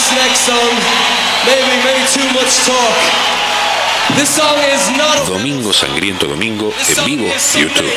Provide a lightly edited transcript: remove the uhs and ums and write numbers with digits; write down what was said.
this next song, maybe too much talk. This song is not Domingo Sangriento Domingo en vivo, YouTube.